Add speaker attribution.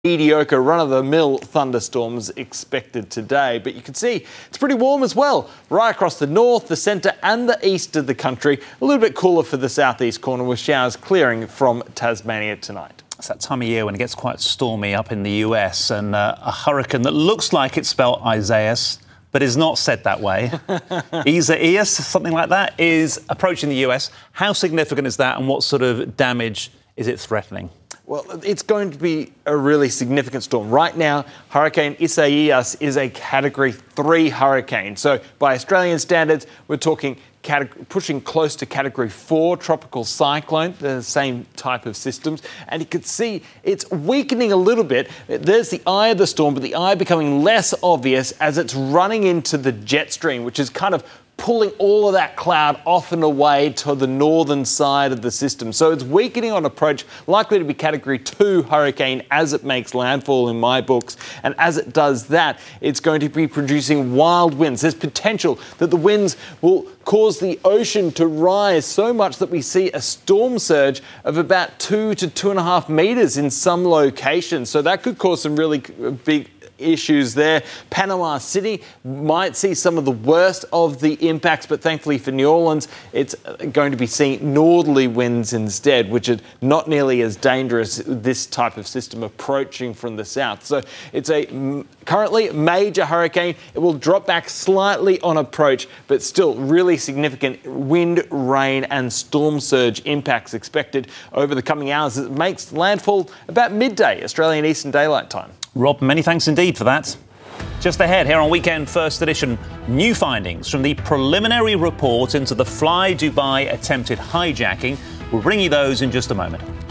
Speaker 1: mediocre run-of-the-mill thunderstorms expected today. But you can see it's pretty warm as well, right across the north, the centre and the east of the country. A little bit cooler for the southeast corner with showers clearing from Tasmania tonight.
Speaker 2: It's that time of year when it gets quite stormy up in the US, and a hurricane that looks like it's spelled Isaias, but is not said that way. Isaias, something like that, is approaching the US. How significant is that, and what sort of damage is it threatening?
Speaker 1: Well, it's going to be a really significant storm. Right now, Hurricane Isaias is a Category 3 hurricane. So by Australian standards, we're talking pushing close to Category 4 tropical cyclone, the same type of systems. And you can see it's weakening a little bit. There's the eye of the storm, but the eye becoming less obvious as it's running into the jet stream, which is kind of pulling all of that cloud off and away to the northern side of the system. So it's weakening on approach, likely to be Category 2 hurricane as it makes landfall in my books. And as it does that, it's going to be producing wild winds. There's potential that the winds will cause the ocean to rise so much that we see a storm surge of about 2 to 2.5 metres in some locations. So that could cause some really big issues there. Panama City might see some of the worst of the impacts, but thankfully for New Orleans, it's going to be seeing northerly winds instead, which are not nearly as dangerous, this type of system approaching from the south. So it's a currently major hurricane. It will drop back slightly on approach, but still really significant wind, rain and storm surge impacts expected over the coming hours. It makes landfall about midday, Australian Eastern Daylight Time.
Speaker 2: Rob, many thanks indeed for that. Just ahead here on Weekend First Edition, new findings from the preliminary report into the Fly Dubai attempted hijacking. We'll bring you those in just a moment.